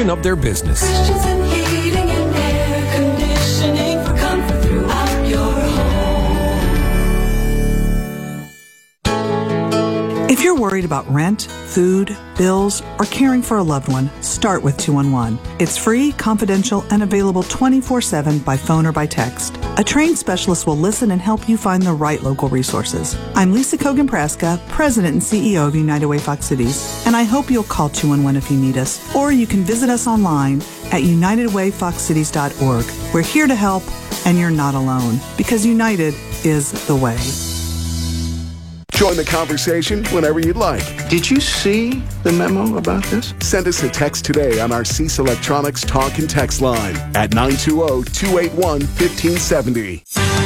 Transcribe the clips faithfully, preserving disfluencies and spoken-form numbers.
passion of their business. Christensen Heating and Air Conditioning for comfort throughout your home. If you're worried about rent, food, bills, or caring for a loved one, start with two one one. It's free, confidential, and available twenty-four seven by phone or by text. A trained specialist will listen and help you find the right local resources. I'm Lisa Kogan-Praska, President and C E O of United Way Fox Cities, and I hope you'll call two one one if you need us, or you can visit us online at united way fox cities dot org. We're here to help, and you're not alone, because United is the way. Join the conversation whenever you'd like. Did you see the memo about this? Send us a text today on our Cease Electronics talk and text line at nine two zero, two eight one, one five seven zero.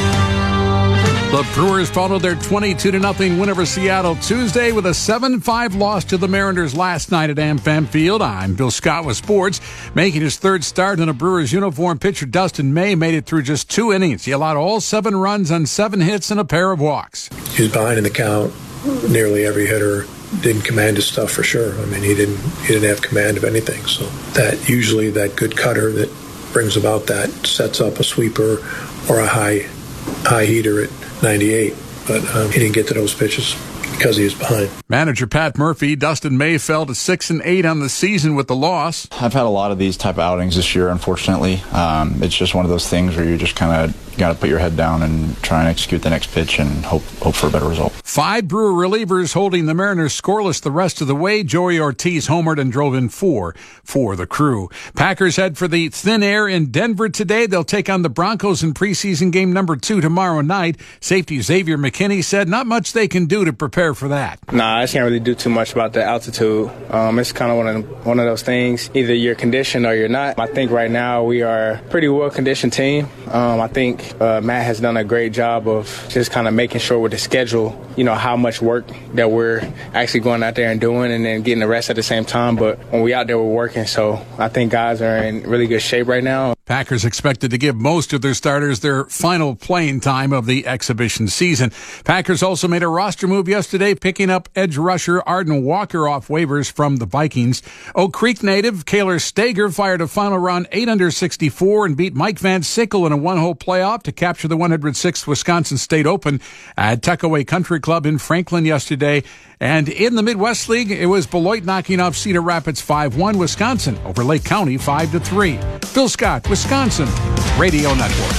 The Brewers followed their twenty-two to nothing win over Seattle Tuesday with a seven five loss to the Mariners last night at AmFam Field. I'm Bill Scott with sports. Making his third start in a Brewers uniform, pitcher Dustin May made it through just two innings. He allowed all seven runs on seven hits and a pair of walks. He was behind in the count. Nearly every hitter didn't command his stuff for sure. I mean, he didn't he didn't have command of anything. So that usually that good cutter that brings about that sets up a sweeper or a high high heater at ninety-eight, but um, he didn't get to those pitches because he was behind. Manager Pat Murphy, Dustin May fell to six and eight on the season with the loss. I've had a lot of these type of outings this year, unfortunately. Um, it's just one of those things where you just kind of got to put your head down and try and execute the next pitch and hope hope for a better result. Five Brewer relievers holding the Mariners scoreless the rest of the way. Joey Ortiz homered and drove in four for the Crew. Packers head for the thin air in Denver today. They'll take on the Broncos in preseason game number two tomorrow night. Safety Xavier McKinney said not much they can do to prepare for that. Nah, I can't really do too much about the altitude. Um, it's kind of one of one of those things. Either you're conditioned or you're not. I think right now we are a pretty well-conditioned team. Um, I think Uh, Matt has done a great job of just kind of making sure with the schedule, you know, how much work that we're actually going out there and doing and then getting the rest at the same time. But when we out there, we're working. So I think guys are in really good shape right now. Packers expected to give most of their starters their final playing time of the exhibition season. Packers also made a roster move yesterday, picking up edge rusher Arden Walker off waivers from the Vikings. Oak Creek native Kaylor Stager fired a final round eight under sixty-four and beat Mike Van Sickle in a one-hole playoff to capture the one hundred sixth Wisconsin State Open at Tuckaway Country Club in Franklin yesterday. And in the Midwest League, it was Beloit knocking off Cedar Rapids five one, Wisconsin over Lake County five to three. Phil Scott, Wisconsin Radio Network.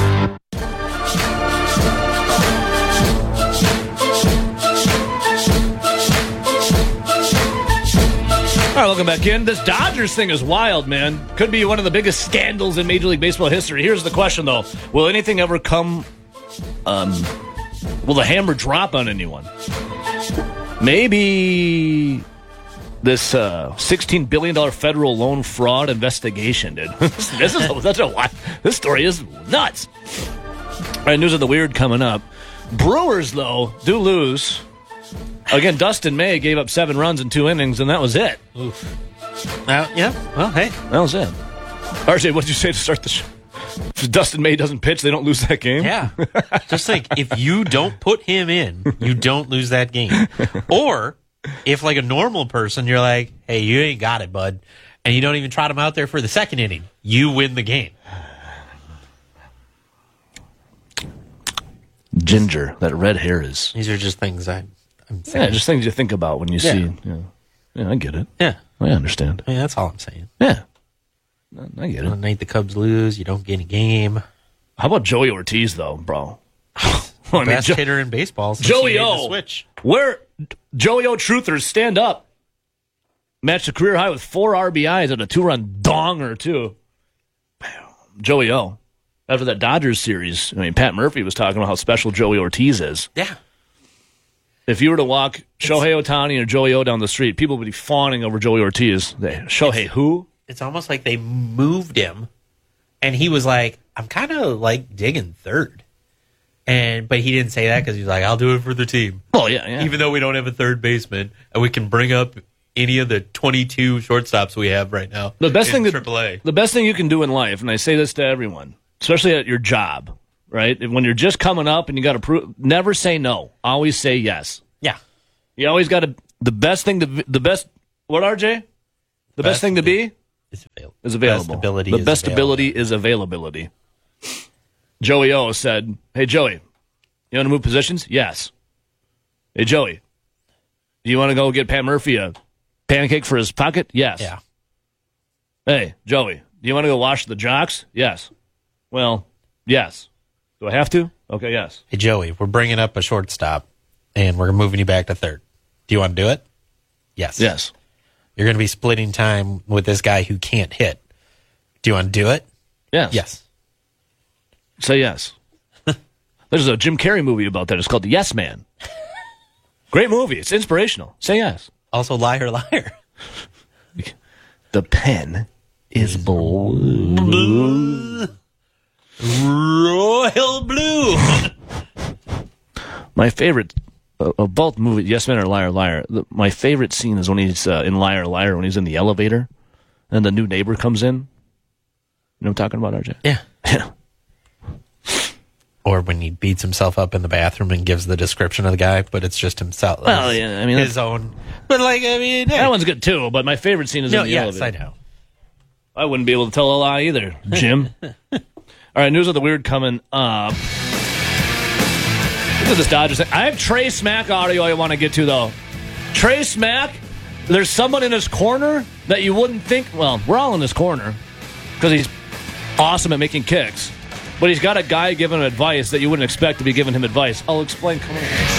All right, welcome back in. This Dodgers thing is wild, man. Could be one of the biggest scandals in Major League Baseball history. Here's the question, though. Will anything ever come, um, will the hammer drop on anyone? Maybe this uh, sixteen billion dollars federal loan fraud investigation, dude. This is such a wild, this story is nuts. All right, news of the weird coming up. Brewers, though, do lose. Again, Dustin May gave up seven runs in two innings, and that was it. Oof. Uh, yeah, well, hey. That was it. R J, what did you say to start the show? If Dustin May doesn't pitch, they don't lose that game? Yeah. Just think, if you don't put him in, you don't lose that game. Or, if like a normal person, you're like, hey, you ain't got it, bud, and you don't even trot him out there for the second inning, you win the game. Ginger, that red hair is... These are just things I... I'm yeah, just things you think about when you yeah. see. You know, yeah, I get it. Yeah, I understand. I mean, that's all I'm saying. Yeah, I get it. The night the Cubs lose, you don't get a game. How about Joey Ortiz, though, bro? I mean, best jo- hitter in baseball. Since Joey he made O. the switch. Where Joey O. Truthers stand up, matched a career high with four R B Is and a two-run dong or two. Joey O. After that Dodgers series, I mean, Pat Murphy was talking about how special Joey Ortiz is. Yeah. If you were to walk Shohei Ohtani or Joey O down the street, people would be fawning over Joey Ortiz. They, Shohei it's, who? It's almost like they moved him, and he was like, I'm kind of like digging third. And But he didn't say that because he was like, I'll do it for the team. Oh, yeah, yeah. Even though we don't have a third baseman, and we can bring up any of the twenty-two shortstops we have right now the best in thing triple A. That, the best thing you can do in life, and I say this to everyone, especially at your job, right? When you're just coming up and you got to prove, never say no. Always say yes. Yeah. You always got to, the best thing to, the best, what, R J? The best, best thing to be? Is is available. Best ability the is best available. ability is availability. Joey O said, "Hey Joey, you want to move positions? Yes. Hey Joey, do you want to go get Pat Murphy a pancake for his pocket? Yes. Yeah. Hey Joey, do you want to go wash the jocks? Yes. Well, yes. Do I have to? Okay, yes. Hey, Joey, we're bringing up a shortstop, and we're moving you back to third. Do you want to do it? Yes. Yes. You're going to be splitting time with this guy who can't hit. Do you want to do it? Yes. Yes. Say yes. There's a Jim Carrey movie about that. It's called The Yes Man. Great movie. It's inspirational. Say yes. Also, liar, liar. The pen is blue. Royal blue. My favorite uh, of both movies, Yes Man or Liar, Liar, the, my favorite scene is when he's uh, in Liar, Liar, when he's in the elevator and the new neighbor comes in. You know what I'm talking about, R J? Yeah. Yeah. Or when he beats himself up in the bathroom and gives the description of the guy, but it's just himself. Well, yeah, I mean, his own. But, like, I mean, hey. That one's good too, but my favorite scene is No, in the yes, elevator. I know. I wouldn't be able to tell a lie either, Jim. All right, news of the weird coming up. Look at this Dodgers thing. I have Trey Smack audio I want to get to, though. Trey Smack, there's someone in his corner that you wouldn't think, well, we're all in his corner because he's awesome at making kicks. But he's got a guy giving him advice that you wouldn't expect to be giving him advice. I'll explain. Come on.